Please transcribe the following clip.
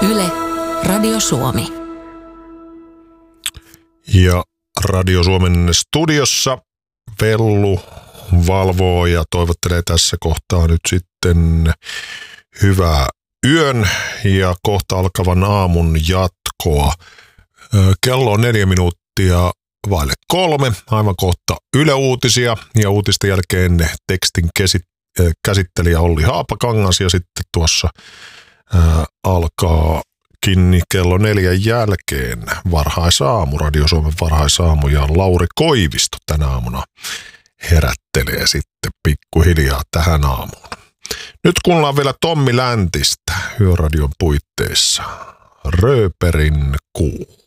Yle, Radio Suomi. Ja Radio Suomen studiossa Vellu valvoo ja toivottelee tässä kohtaa nyt sitten hyvää yön ja kohta alkavan aamun jatkoa. Kello on 4 minuuttia vaille 3, aivan kohta Yle Uutisia ja uutisten jälkeen tekstin käsittelijä Olli Haapakangas ja sitten tuossa alkaakin kello 4 jälkeen varhaisaamu, Radio Suomen varhaisaamu ja Lauri Koivisto tänä aamuna herättelee sitten pikkuhiljaa tähän aamuun. Nyt kuunnellaan vielä Tommi Läntistä Yöradion puitteissa. Rööperin kuu.